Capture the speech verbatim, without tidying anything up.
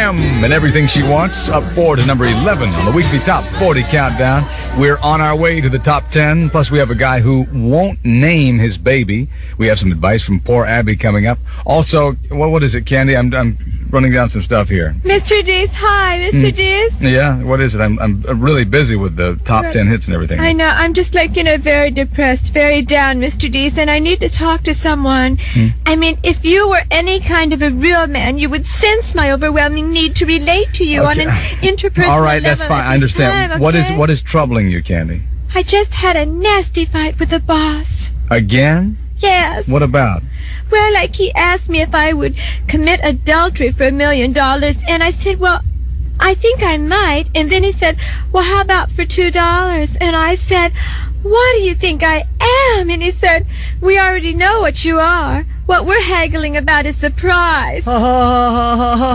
M and Everything She Wants, up four to number eleven on the weekly Top forty Countdown. We're on our way to the top ten. Plus, we have a guy who won't name his baby. We have some advice from poor Abby coming up. Also, what, what is it, Candy? I'm, I'm running down some stuff here. Mister Dees, hi, Mister Mm. Dees. Yeah, what is it? I'm, I'm really busy with the top Good. ten hits and everything. I know. I'm just like, you know, very depressed, very down, Mister Dees, and I need to talk to someone. Hmm. I mean, if you were any kind of a real man, you would sense my overwhelming need to relate to you Okay. on an interpersonal All right, level that's fine. at I understand. Time, okay? What is what is troubling you, Candy? I just had a nasty fight with the boss. Again? Yes. What about? Well, like, he asked me if I would commit adultery for a million dollars, and I said, well, I think I might. And then he said, well, how about for two dollars? And I said, what do you think I am? And he said, we already know what you are. What we're haggling about is the prize.